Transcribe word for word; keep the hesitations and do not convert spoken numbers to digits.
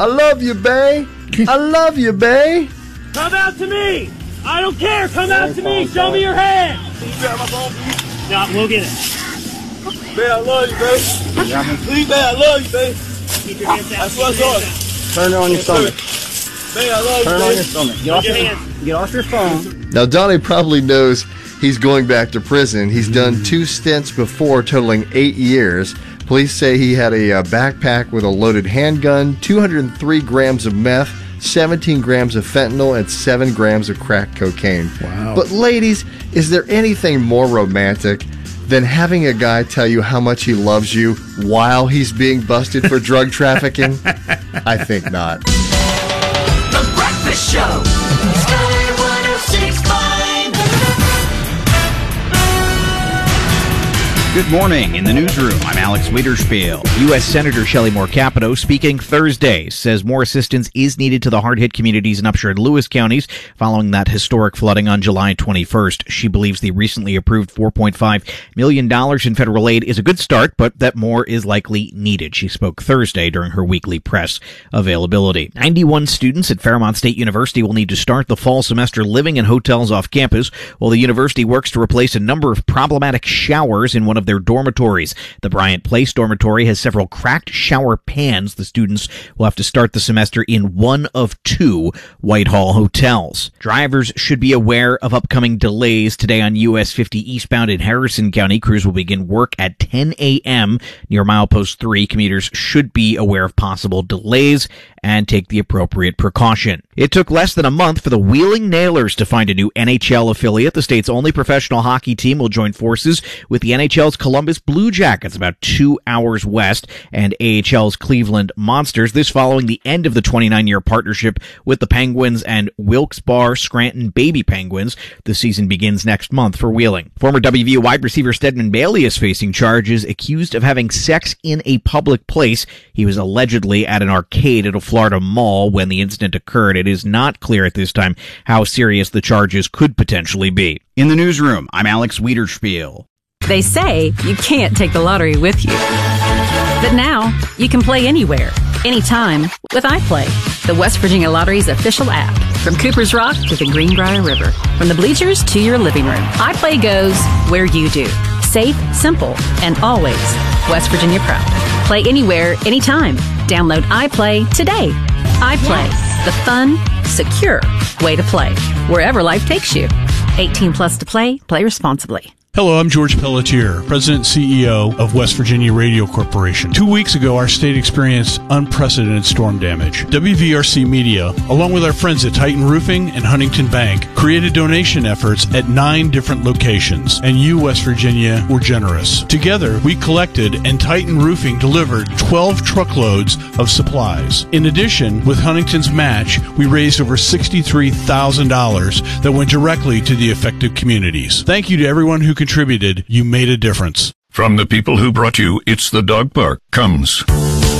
I love you, bae. I love you, bae. Come out to me. I don't care. Come out to me. Show me your hand. Can you grab my phone, please? No, we'll get it. Bae, I love you, bae. Please, bae, I love you, bae. Keep your hands out. That's what I saw. Turn it on your stomach. Bae, I love you, Turn it bae. on your stomach. Get off your, get off your phone. Now, Donnie probably knows he's going back to prison. He's done two stints before, totaling eight years. Police say he had a uh, backpack with a loaded handgun, two hundred three grams of meth, seventeen grams of fentanyl, and seven grams of crack cocaine. Wow. But ladies, is there anything more romantic than having a guy tell you how much he loves you while he's being busted for drug trafficking? I think not. The Breakfast Show. Sky one oh six point five. Good morning. In the newsroom, I'm Alex Wiederspiel. U S. Senator Shelley Moore Capito, speaking Thursday, says more assistance is needed to the hard-hit communities in Upshur and Lewis counties following that historic flooding on July twenty-first. She believes the recently approved four point five million dollars in federal aid is a good start, but that more is likely needed. She spoke Thursday during her weekly press availability. ninety-one students at Fairmont State University will need to start the fall semester living in hotels off campus, while the university works to replace a number of problematic showers in one of their dormitories. The Bryant Place dormitory has several cracked shower pans. The students will have to start the semester in one of two Whitehall hotels. Drivers should be aware of upcoming delays today on U S fifty eastbound in Harrison County. Crews will begin work at ten a.m. near milepost three. Commuters should be aware of possible delays and take the appropriate precaution. It took less than a month for the Wheeling Nailers to find a new N H L affiliate. The state's only professional hockey team will join forces with the N H L's Columbus Blue Jackets, about two hours west, and A H L's Cleveland Monsters. This following the end of the twenty-nine-year partnership with the Penguins and Wilkes-Barre Scranton Baby Penguins. The season begins next month for Wheeling. Former W V U wide receiver Stedman Bailey is facing charges accused of having sex in a public place. He was allegedly at an arcade at a Florida mall when the incident occurred. It is not clear at this time how serious the charges could potentially be. In the newsroom, I'm Alex Wiederspiel. They say you can't take the lottery with you. But now, you can play anywhere, anytime with iPlay, the West Virginia Lottery's official app. From Cooper's Rock to the Greenbrier River, from the bleachers to your living room, iPlay goes where you do. Safe, simple, and always West Virginia proud. Play anywhere, anytime. Download iPlay today. iPlay, yes. The fun, secure way to play, wherever life takes you. eighteen plus to play, play responsibly. Hello, I'm George Pelletier, President and C E O of West Virginia Radio Corporation. Two weeks ago, our state experienced unprecedented storm damage. W V R C Media, along with our friends at Titan Roofing and Huntington Bank, created donation efforts at nine different locations, and you, West Virginia, were generous. Together, we collected, and Titan Roofing delivered twelve truckloads of supplies. In addition, with Huntington's match, we raised over sixty-three thousand dollars that went directly to the affected communities. Thank you to everyone who contributed. You made a difference. From the people who brought you It's the Dog Park comes